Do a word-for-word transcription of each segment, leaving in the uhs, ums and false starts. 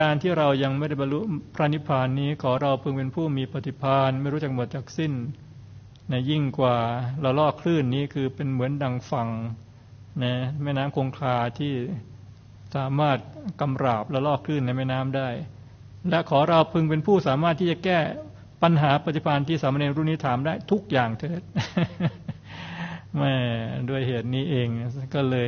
การที่เรายังไม่ได้บรรลุพระนิพพานนี้ขอเราพึงเป็นผู้มีปฏิภาณไม่รู้จักหมดจักสิ้นในยิ่งกว่าละลอกคลื่นนี้คือเป็นเหมือนดังฝั่งนะแม่น้ำคงคาที่สามารถกำราบละลอกคลื่นในแม่น้ำได้และขอเราพึงเป็นผู้สามารถที่จะแก้ปัญหาปฏิภาณที่สามเณรรุ่นนี้ถามได้ทุกอย่างเถิด แม่ด้วยเหตุนี้เองก็เลย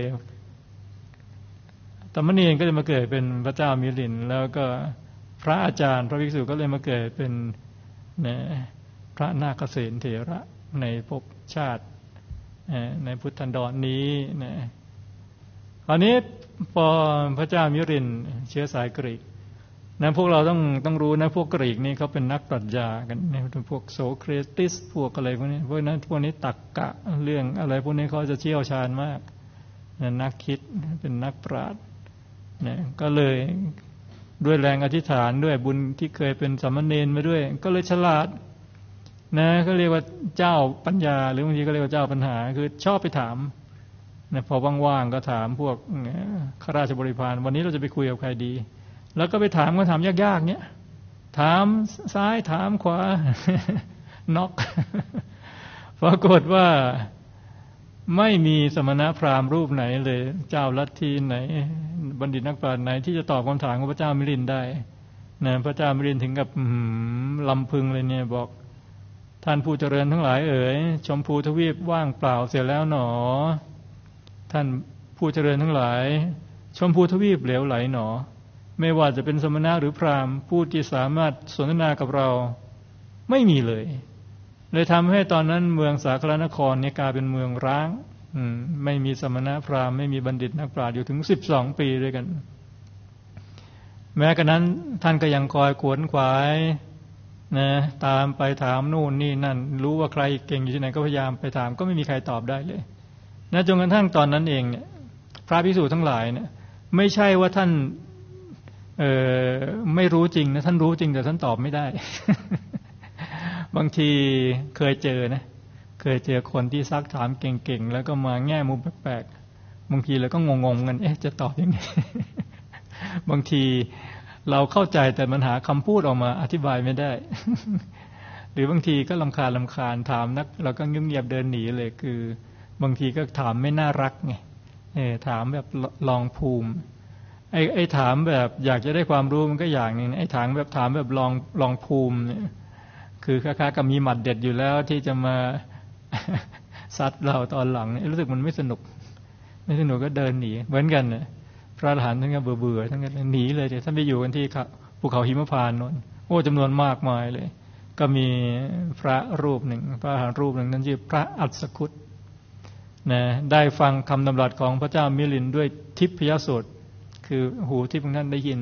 สามเณรก็เลยมาเกิดเป็นพระเจ้ามิลินแล้วก็พระอาจารย์พระภิกษุก็เลยมาเกิดเป็นนะพระนาคเษนเถระในภพชาติในพุทธันดรนี้นะคราวนี้พอพระเจ้ามิลินเชื้อสายกรีกนะพวกเราต้องต้องรู้นะพวกกรีกนี่เขาเป็นนักปรัชญากันนะพวกโสเครติสพวกอะไรพวกนี้พวกนั้นพวกนี้ตรรกะเรื่องอะไรพวกนี้เขาจะเชี่ยวชาญมากนะนักคิดเป็นนักปราชญ์นะก็เลยด้วยแรงอธิษฐานด้วยบุญที่เคยเป็นสามเณรมาด้วยก็เลยฉลาดนะก็เรียกว่าเจ้าปัญญาหรือบางทีก็เรียกว่าเจ้าปัญหาคือชอบไปถามนะพอว่างๆก็ถามพวกข้าราชบริพารวันนี้เราจะไปคุยกับใครดีแล้วก็ไปถามก็ถามยากๆเนี้ยถามซ้ายถามขวา น็อก ปรากฏว่าไม่มีสมณพราหมณ์รูปไหนเลยเจ้าลัทธิไหนบัณฑิตนักปราชญ์ไหนที่จะตอบคำถามของพระเจ้ามิลินได้นะพระเจ้ามิลินถึงกับลำพึงเลยเนี่ยบอกท่านผู้เจริญทั้งหลายเอ๋ยชมพูทวีปว่างเปล่าเสียแล้วหนอท่านผู้เจริญทั้งหลายชมพูทวีปเหลวไหลหนอไม่ว่าจะเป็นสมณะหรือพราหมณ์ผู้ที่สามารถสนทนากับเราไม่มีเลยเลยทำให้ตอนนั้นเมืองสาครนครเนี่ยกลายเป็นเมืองร้างไม่มีสมณะพราหมณ์ไม่มีบัณฑิตนักปราชญ์อยู่ถึงสิบสองปีด้วยกันแม้กระนั้นท่านก็ยังคอยขวนขวายนะตามไปถามนู่นนี่นั่นรู้ว่าใครเก่งอยู่ที่ไหนก็พยายามไปถามก็ไม่มีใครตอบได้เลยนะจนกระทั่งตอนนั้นเองเนี่ยพระภิกษุทั้งหลายเนี่ยไม่ใช่ว่าท่านเอ่อไม่รู้จริงนะท่านรู้จริงแต่ท่านตอบไม่ได้ บางทีเคยเจอนะเคยเจอคนที่ซักถามเก่งๆแล้วก็มาแง่มุมแปลกๆบางทีเราก็งงๆกันเอ๊ะจะตอบยังไง บางทีเราเข้าใจแต่มันหาคำพูดออกมาอธิบายไม่ได้ หรือบางทีก็รำคาญรำคาญถามนักเราก็เงียบๆเดินหนีเลยคือบางทีก็ถามไม่น่ารักไงเออถามแบบลองภูมิไอ้ไอ้ถามแบบอยากจะได้ความรู้มันก็อย่างนึงไอ้ถามแบบถามแบบลองลองภูมิเนี่ยคือคล้ายๆกับมีหมัดเด็ดอยู่แล้วที่จะมา ซัดเราตอนหลังเนี่ยรู้สึกมันไม่สนุกไม่สนุกก็เดินหนีเหมือนกันนะพระอรหันต์ท่านก็เบื่อเบื่อท่านก็หนีเลยท่านไปอยู่กันที่ภูเขาหิมพานต์โน่นโอ้จำนวนมากมายเลยก็มีพระรูปหนึ่งพระอรหันต์รูปหนึ่งนั้นชื่อพระอัศคุตนะได้ฟังคำดำรัสของพระเจ้ามิลินด้วยทิพยโสตคือหูที่พวกท่านได้ยิน